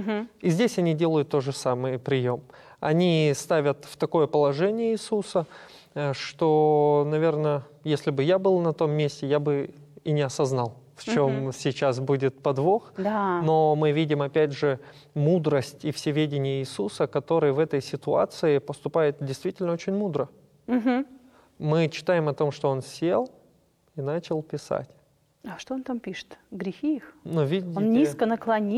И здесь они делают тот же самый прием. Они ставят в такое положение Иисуса, что, наверное, если бы я был на том месте, я бы и не осознал, в чем сейчас будет подвох. Да. Но мы видим, опять же, мудрость и всеведение Иисуса, который в этой ситуации поступает действительно очень мудро. Мы читаем о том, что он сел и начал писать. А что он там пишет? Грехи их? Но видите, Он низко наклонился.